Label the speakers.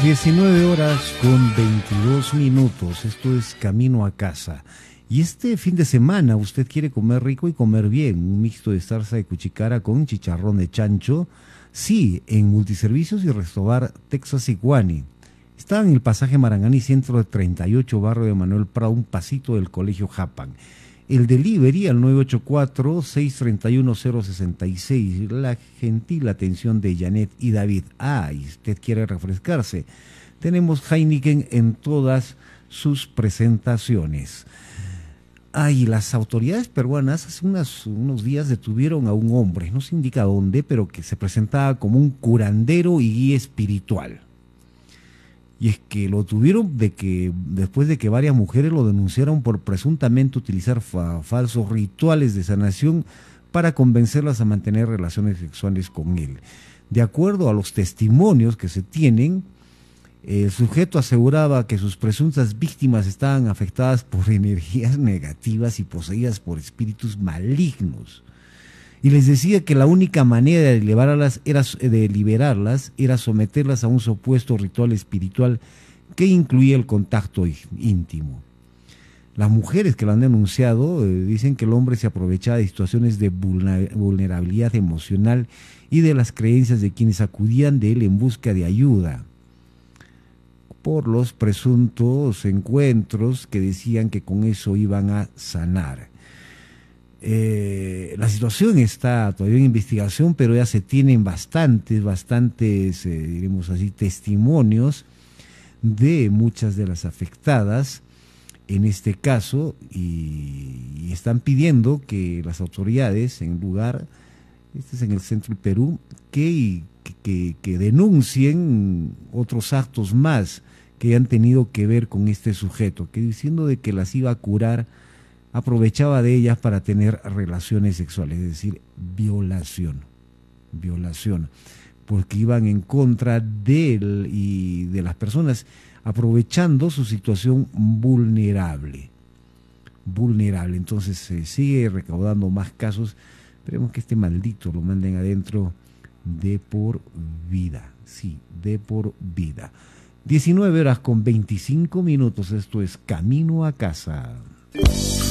Speaker 1: 19 horas con 22 minutos. Esto es Camino a Casa. Y este fin de semana usted quiere comer rico y comer bien. Un mixto de zarza de cuchicara con chicharrón de chancho. Sí, en Multiservicios y Restobar Texas Iguani. Está en el pasaje Marangani, centro de 38, barrio de Manuel Prado, un pasito del Colegio Japan. El delivery al 984-631-066. La gentil atención de Janet y David. Y usted quiere refrescarse. Tenemos Heineken en todas sus presentaciones. Las autoridades peruanas hace unos días detuvieron a un hombre, no se indica dónde, pero que se presentaba como un curandero y guía espiritual. Y es que lo tuvieron después de que varias mujeres lo denunciaron por presuntamente utilizar falsos rituales de sanación para convencerlas a mantener relaciones sexuales con él. De acuerdo a los testimonios que se tienen, el sujeto aseguraba que sus presuntas víctimas estaban afectadas por energías negativas y poseídas por espíritus malignos. Y les decía que la única manera de liberarlas era someterlas a un supuesto ritual espiritual que incluía el contacto íntimo. Las mujeres que lo han denunciado dicen que el hombre se aprovechaba de situaciones de vulnerabilidad emocional y de las creencias de quienes acudían de él en busca de ayuda, por los presuntos encuentros que decían que con eso iban a sanar. La situación está todavía en investigación, pero ya se tienen bastantes, diremos así, testimonios de muchas de las afectadas en este caso, y están pidiendo que las autoridades en lugar, este es en el centro del Perú, que denuncien otros actos más que han tenido que ver con este sujeto, que diciendo de que las iba a curar, aprovechaba de ellas para tener relaciones sexuales, es decir, violación, porque iban en contra de él y de las personas, aprovechando su situación vulnerable. Entonces se sigue recaudando más casos. Esperemos que este maldito lo manden adentro de por vida, sí, de por vida. 19 horas con 25 minutos, esto es Camino a Casa.